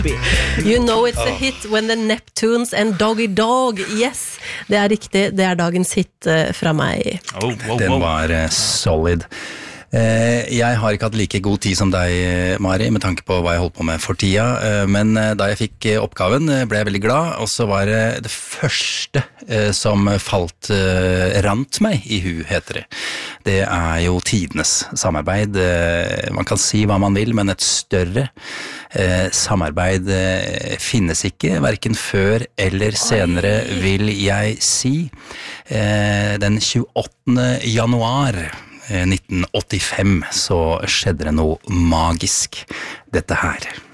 happy. You know it's a hit when the Neptunes and Doggy Dog. Yes, det riktig. Det dagens hit fra meg. Den var solid. Jeg har ikke hatt like god tid som deg, Mari, med tanke på hva jeg holdt på med for tida, men da jeg fikk oppgaven ble jeg veldig glad, og så var det første som rant meg i hu, heter det. Det jo tidenes samarbeid. Man kan si hva man vil, men et større samarbeid finnes ikke, hverken før eller senere, vil jeg si. Den 28. januar 1985 så skjedde det noe magisk, dette her.